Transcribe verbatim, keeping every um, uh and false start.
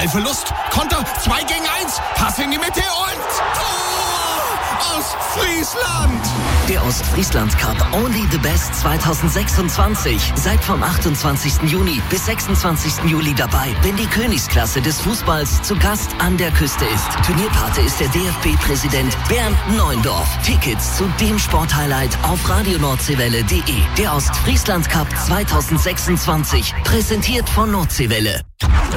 Ballverlust, Konter, zwei gegen eins, Pass in die Mitte und Tor! Ostfriesland! Der Ostfriesland Cup Only the Best zwanzig sechsundzwanzig. Seid vom achtundzwanzigsten Juni bis sechsundzwanzigsten Juli dabei, wenn die Königsklasse des Fußballs zu Gast an der Küste ist. Turnierpate ist der D F B-Präsident Bernd Neuendorf. Tickets zu dem Sporthighlight auf radionordseewelle punkt de. Der Ostfriesland Cup zwanzig sechsundzwanzig, präsentiert von Nordseewelle.